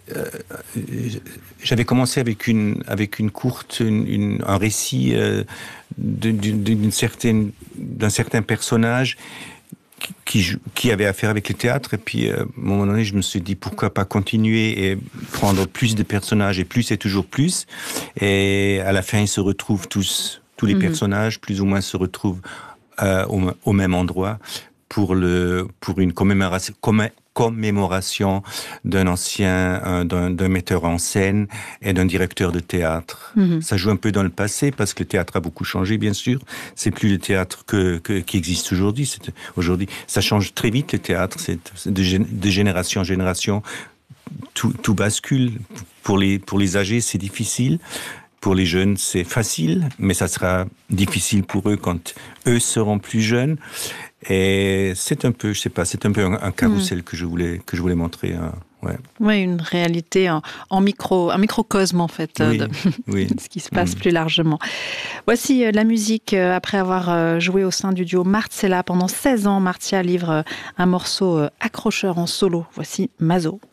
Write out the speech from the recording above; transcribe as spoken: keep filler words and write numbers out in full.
euh, j'avais commencé avec une, avec une courte, une, une, un récit euh, d'une, d'une certaine, d'un certain personnage qui, qui avait affaire avec le théâtre. Et puis, euh, à un moment donné, je me suis dit, pourquoi pas continuer et prendre plus de personnages, et plus et toujours plus. Et à la fin, ils se retrouvent tous, tous les mmh. personnages, plus ou moins, se retrouvent euh, au, au même endroit pour, le, pour une commémoration, commé, commémoration d'un ancien, euh, d'un, d'un metteur en scène et d'un directeur de théâtre. Mmh. Ça joue un peu dans le passé, parce que le théâtre a beaucoup changé, bien sûr. C'est plus le théâtre que, que, qui existe aujourd'hui. C'est, aujourd'hui. Ça change très vite, le théâtre. C'est, c'est de, de génération en génération. Tout, tout bascule. Pour les, pour les âgés, c'est difficile. Pour les jeunes, c'est facile, mais ça sera difficile pour eux quand eux seront plus jeunes. Et c'est un peu, je sais pas, c'est un peu un, un carrousel mmh. que je voulais, que je voulais montrer. Hein, ouais. Oui, une réalité en, en micro, un microcosme en fait, oui, de, oui. de ce qui se passe mmh. plus largement. Voici euh, la musique, euh, après avoir euh, joué au sein du duo Marcella pendant seize ans, Martia livre euh, un morceau euh, accrocheur en solo. Voici Mazo.